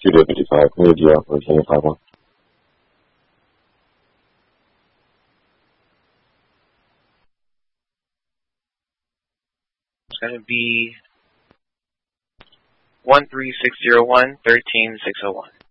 Studio 55, Media, Virginia 51. It's going to be 13601-13601.